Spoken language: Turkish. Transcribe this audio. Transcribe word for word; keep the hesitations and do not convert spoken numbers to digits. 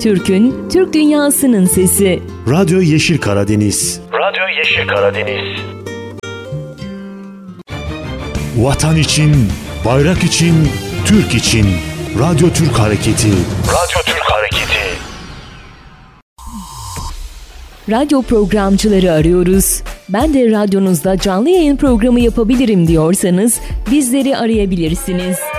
Türk'ün, Türk dünyasının sesi. Radyo Yeşil Karadeniz. Radyo Yeşil Karadeniz. Vatan için, bayrak için, Türk için. Radyo Türk Hareketi. Radyo Türk Hareketi. Radyo programcıları arıyoruz. Ben de radyonuzda canlı yayın programı yapabilirim diyorsanız bizleri arayabilirsiniz.